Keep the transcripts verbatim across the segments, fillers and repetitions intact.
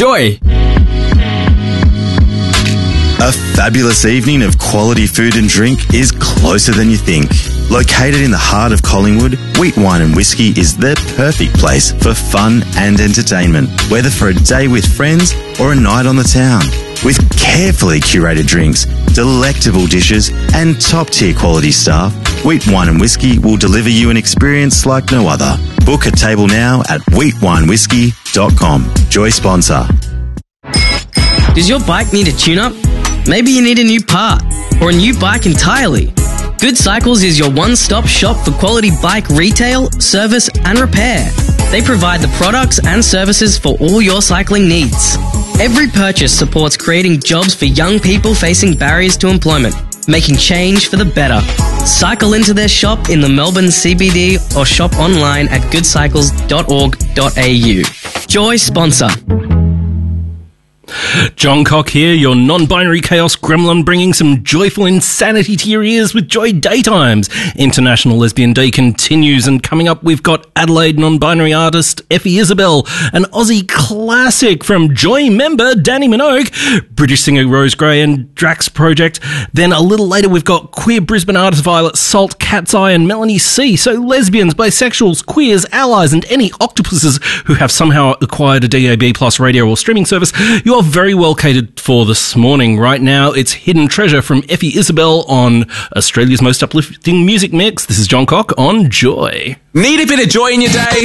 Joy. A fabulous evening of quality food and drink is closer than you think. Located in the heart of Collingwood, Wheat Wine and Whiskey is the perfect place for fun and entertainment, whether for a day with friends or a night on the town. With carefully curated drinks, delectable dishes and top-tier quality staff, Wheat Wine and Whiskey will deliver you an experience like no other. Book a table now at wheat wine whiskey dot com. Joy sponsor. Does your bike need a tune-up? Maybe you need a new part or a new bike entirely. Good Cycles is your one-stop shop for quality bike retail, service and repair. They provide the products and services for all your cycling needs. Every purchase supports creating jobs for young people facing barriers to employment, making change for the better. Cycle into their shop in the Melbourne C B D or shop online at good cycles dot org dot a u. Joy sponsor. John Cock here, your non-binary chaos gremlin, bringing some joyful insanity to your ears with Joy Daytimes. International Lesbian Day continues, and coming up we've got Adelaide non-binary artist Effie Isabel, an Aussie classic from Joy member Danny Minogue, British singer Rose Gray and Drax Project. Then a little later we've got queer Brisbane artist Violet Salt, Cat's Eye and Melanie C. So lesbians, bisexuals, queers, allies and any octopuses who have somehow acquired a D A B plus radio or streaming service, you are very well catered for this morning. Right now, it's Hidden Treasure from Effie Isabel on Australia's most uplifting music mix. This is John Cock on Joy. Need a bit of joy in your day?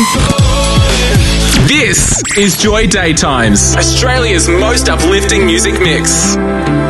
This is Joy Daytimes, Australia's most uplifting music mix.